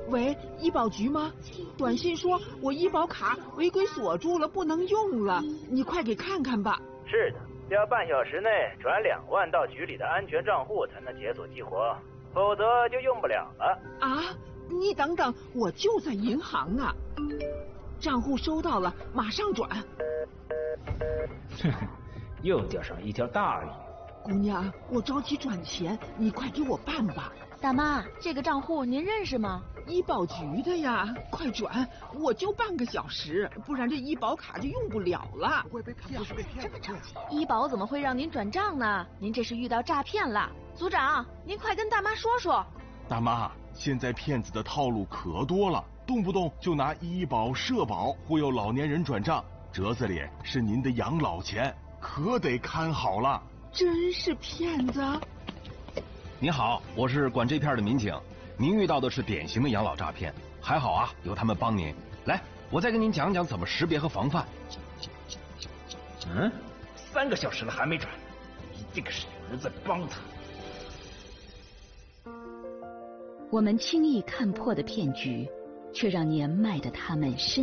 喂，医保局吗？短信说我医保卡违规锁住了，不能用了，你快给看看吧。 是的，要半小时内转2万到局里的安全账户才能解锁激活，否则就用不了了。 啊，你等等，我就在银行呢。账户收到了，马上转。 哼哼，又钓上一条大鱼。 姑娘，我着急转钱，你快给我办吧。 大妈，这个账户您认识吗？ 医保局的呀，快转！我就半个小时，不然这医保卡就用不了了。 会被骗，这么着急？医保怎么会让您转账呢？您这是遇到诈骗了。组长，您快跟大妈说说。 大妈，现在骗子的套路可多了，动不动就拿医保、社保忽悠老年人转账，折子里是您的养老钱，可得看好了。 真是骗子！ 你好，我是管这片的民警，您遇到的是典型的养老诈骗，还好啊，有他们帮您。来，我再跟您讲讲怎么识别和防范。 3个小时了还没转，一定是有人在帮他。 我们轻易看破的骗局，却让年迈的他们深